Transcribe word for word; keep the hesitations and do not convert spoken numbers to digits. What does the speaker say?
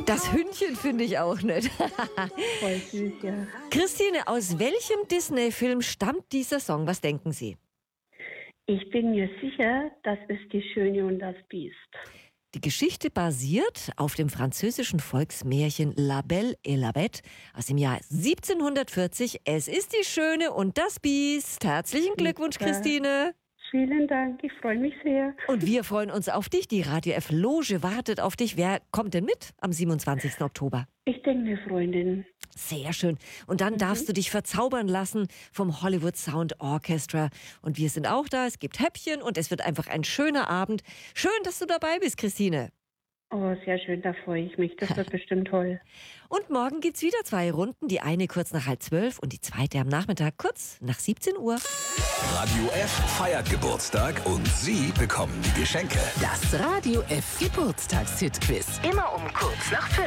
Das Hündchen finde ich auch nett. Voll süß, ja. Christine, aus welchem Disney-Film stammt dieser Song? Was denken Sie? Ich bin mir sicher, das ist Die Schöne und das Biest. Die Geschichte basiert auf dem französischen Volksmärchen La Belle et la Bête aus dem Jahr siebzehnhundertvierzig. Es ist die Schöne und das Biest. Herzlichen Glückwunsch, Christine. Vielen Dank, ich freue mich sehr. Und wir freuen uns auf dich. Die Radio F Loge wartet auf dich. Wer kommt denn mit am siebenundzwanzigsten Oktober? Ich denke, eine Freundin. Sehr schön. Und dann mhm. darfst du dich verzaubern lassen vom Hollywood Sound Orchestra. Und wir sind auch da. Es gibt Häppchen und es wird einfach ein schöner Abend. Schön, dass du dabei bist, Christine. Oh, sehr schön, da freue ich mich. Das wird bestimmt toll. Und morgen gibt's wieder zwei Runden. Die eine kurz nach halb zwölf und die zweite am Nachmittag kurz nach siebzehn Uhr. Radio F feiert Geburtstag und Sie bekommen die Geschenke. Das Radio F Geburtstagshit-Quiz. Immer um kurz nach fünf.